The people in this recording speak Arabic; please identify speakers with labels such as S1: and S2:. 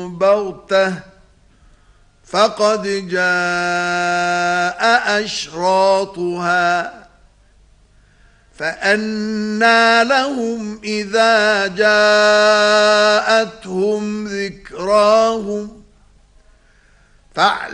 S1: بغتة فقد جاء أشراطها فأنى لهم إذا جاءتهم ذكراهم